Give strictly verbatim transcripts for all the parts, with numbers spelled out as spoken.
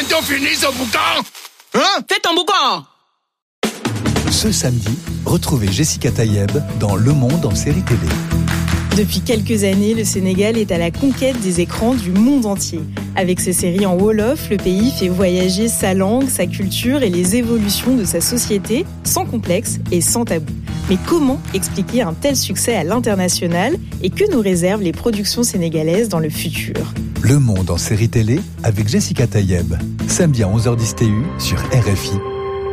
bientôt fini ce boucan. Hein? Fais ton boucan. Ce samedi, retrouvez Jessica Tayeb dans Le Monde en série télé. Depuis quelques années, le Sénégal est à la conquête des écrans du monde entier. Avec ses séries en Wolof, le pays fait voyager sa langue, sa culture et les évolutions de sa société sans complexe et sans tabou. Mais comment expliquer un tel succès à l'international et que nous réservent les productions sénégalaises dans le futur ? Le Monde en série télé avec Jessica Tayeb. Samedi à onze heures dix T U sur R F I.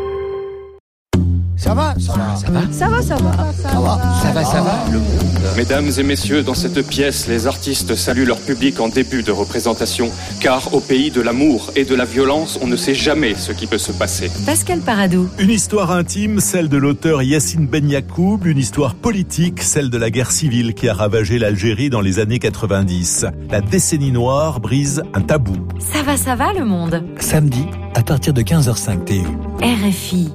Ça va, ça va, ça va, ça va, ça va, ça va, ça va, ça va, le monde. Mesdames et messieurs, dans cette pièce, les artistes saluent leur public en début de représentation, car au pays de l'amour et de la violence, on ne sait jamais ce qui peut se passer. Pascal Paradou. Une histoire intime, celle de l'auteur Yassine Ben Yacoub, une histoire politique, celle de la guerre civile qui a ravagé l'Algérie dans les années quatre-vingt-dix. La décennie noire brise un tabou. Ça va, ça va, le monde. Samedi, à partir de quinze heures cinq T U. R F I.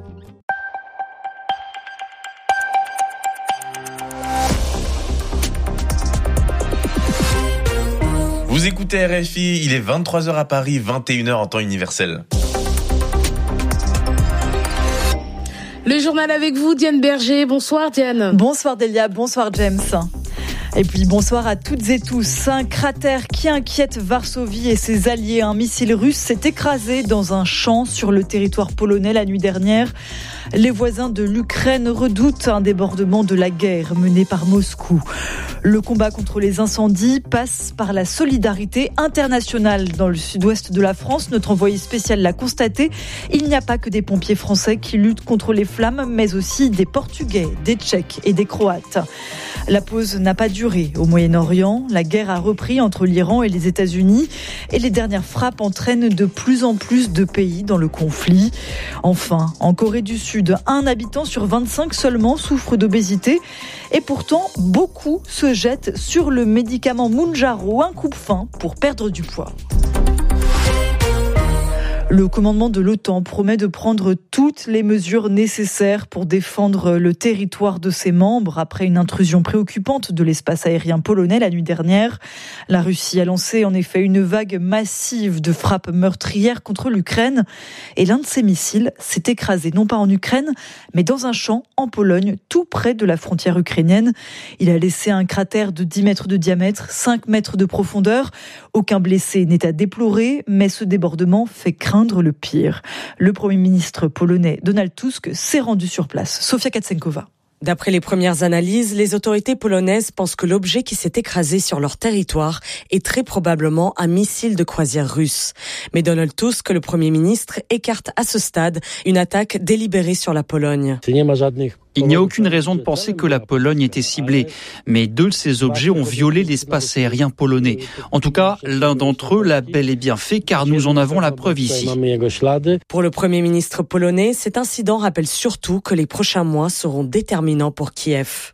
Vous écoutez R F I, il est vingt-trois heures à Paris, vingt et une heures en temps universel. Le journal avec vous, Diane Berger. Bonsoir Diane. Bonsoir Delia, bonsoir James. Et puis bonsoir à toutes et tous. Un cratère qui inquiète Varsovie et ses alliés. Un missile russe s'est écrasé dans un champ sur le territoire polonais la nuit dernière. Les voisins de l'Ukraine redoutent un débordement de la guerre menée par Moscou. Le combat contre les incendies passe par la solidarité internationale. Dans le sud-ouest de la France, notre envoyé spécial l'a constaté. Il n'y a pas que des pompiers français qui luttent contre les flammes, mais aussi des Portugais, des Tchèques et des Croates. La pause n'a pas duré au Moyen-Orient. La guerre a repris entre l'Iran et les États-Unis. Et les dernières frappes entraînent de plus en plus de pays dans le conflit. Enfin, en Corée du Sud, un habitant sur vingt-cinq seulement souffre d'obésité. Et pourtant, beaucoup se jettent sur le médicament Mounjaro, un coupe-faim pour perdre du poids. Le commandement de l'OTAN promet de prendre toutes les mesures nécessaires pour défendre le territoire de ses membres après une intrusion préoccupante de l'espace aérien polonais la nuit dernière. La Russie a lancé en effet une vague massive de frappes meurtrières contre l'Ukraine et l'un de ses missiles s'est écrasé non pas en Ukraine mais dans un champ en Pologne tout près de la frontière ukrainienne. Il a laissé un cratère de dix mètres de diamètre, cinq mètres de profondeur. Aucun blessé n'est à déplorer mais ce débordement fait craindre le pire. Le Premier ministre polonais Donald Tusk s'est rendu sur place. Sofia Katsenkova. D'après les premières analyses, les autorités polonaises pensent que l'objet qui s'est écrasé sur leur territoire est très probablement un missile de croisière russe. Mais Donald Tusk, le Premier ministre, écarte à ce stade une attaque délibérée sur la Pologne. Il n'y a aucune raison de penser que la Pologne était ciblée, mais deux de ces objets ont violé l'espace aérien polonais. En tout cas, l'un d'entre eux l'a bel et bien fait, car nous en avons la preuve ici. Pour le Premier ministre polonais, cet incident rappelle surtout que les prochains mois seront déterminants pour Kiev.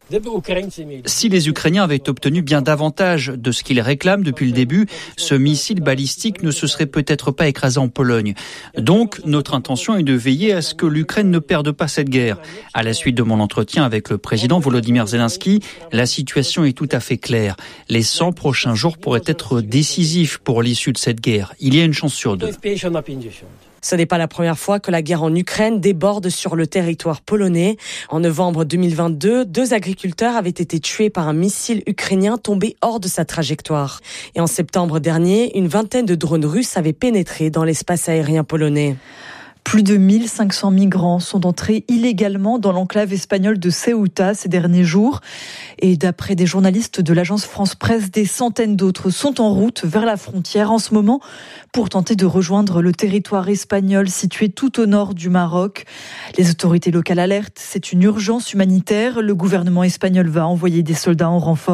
Si les Ukrainiens avaient obtenu bien davantage de ce qu'ils réclament depuis le début, ce missile balistique ne se serait peut-être pas écrasé en Pologne. Donc, notre intention est de veiller à ce que l'Ukraine ne perde pas cette guerre. À la suite de mon entretien avec le président Volodymyr Zelensky, la situation est tout à fait claire. Les cent prochains jours pourraient être décisifs pour l'issue de cette guerre. Il y a une chance sur deux. Ce n'est pas la première fois que la guerre en Ukraine déborde sur le territoire polonais. En novembre deux mille vingt-deux, deux agriculteurs avaient été tués par un missile ukrainien tombé hors de sa trajectoire. Et en septembre dernier, une vingtaine de drones russes avaient pénétré dans l'espace aérien polonais. Plus de mille cinq cents migrants sont entrés illégalement dans l'enclave espagnole de Ceuta ces derniers jours. Et d'après des journalistes de l'agence France Presse, des centaines d'autres sont en route vers la frontière en ce moment pour tenter de rejoindre le territoire espagnol situé tout au nord du Maroc. Les autorités locales alertent, c'est une urgence humanitaire. Le gouvernement espagnol va envoyer des soldats en renfort.